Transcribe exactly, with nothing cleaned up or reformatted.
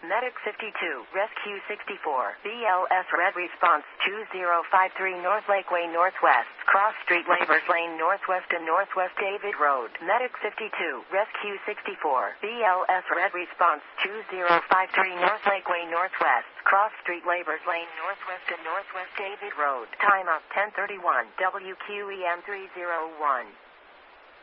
Medic fifty-two, Rescue sixty-four, B L S Red Response two zero five three North Lakeway Northwest, Cross Street Labors Lane Northwest and Northwest David Road. Medic fifty-two, Rescue sixty-four, B L S Red Response two zero five three North Lakeway Northwest, Cross Street Labors Lane Northwest and Northwest David Road. Time of ten thirty-one, W Q E M three oh one.